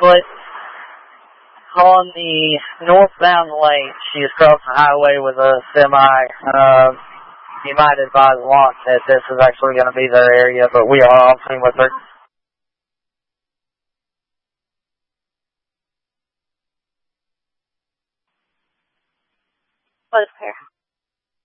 but on the northbound lane, she is crossing the highway with a semi. You might advise launch that this is actually going to be their area, but we are on scene with her. What is clear?